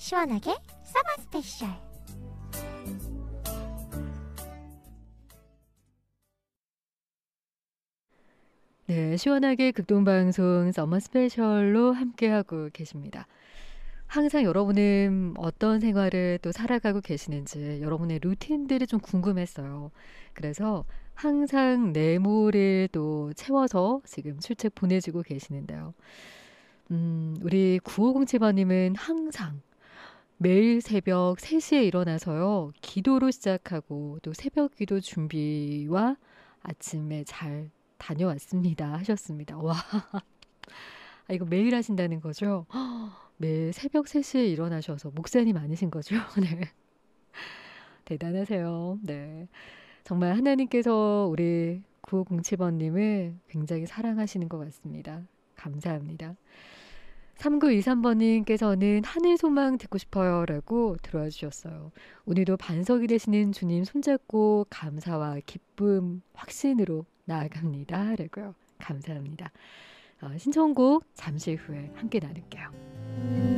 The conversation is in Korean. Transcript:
시원하게 서머 스페셜. 네, 시원하게 극동방송 서머 스페셜로 함께하고 계십니다. 항상 여러분은 어떤 생활을 또 살아가고 계시는지 여러분의 루틴들이 좀 궁금했어요. 그래서 항상 네모를 또 채워서 지금 출첵 보내주고 계시는데요. 우리 9507번님은 항상 매일 새벽 3시에 일어나서요. 기도로 시작하고 또 새벽 기도 준비와 아침에 잘 다녀왔습니다. 하셨습니다. 와, 이거 매일 하신다는 거죠? 매일 새벽 3시에 일어나셔서 목사님 아니신 거죠? 네. 대단하세요. 네. 정말 하나님께서 우리 9507번님을 굉장히 사랑하시는 것 같습니다. 감사합니다. 3923번님께서는 하늘 소망 듣고 싶어요 라고 들어와 주셨어요. 오늘도 반석이 되시는 주님 손잡고 감사와 기쁨, 확신으로 나아갑니다. 라고요. 감사합니다. 신청곡 잠시 후에 함께 나눌게요.